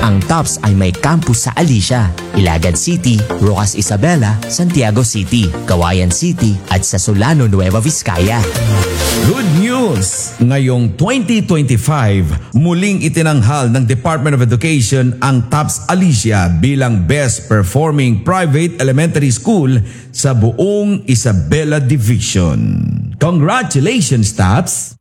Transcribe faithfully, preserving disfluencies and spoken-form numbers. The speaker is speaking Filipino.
Ang TOPS ay may campus sa Alicia, Ilagan City, Rojas Isabela, Santiago City, Cauayan City at sa Solano, Nueva Vizcaya. Good news! Ngayong twenty twenty-five, muling itinanghal ng Department of Education ang TOPS Alicia bilang Best Performing Private Elementary School sa buong Isabela Division. Congratulations, TOPS!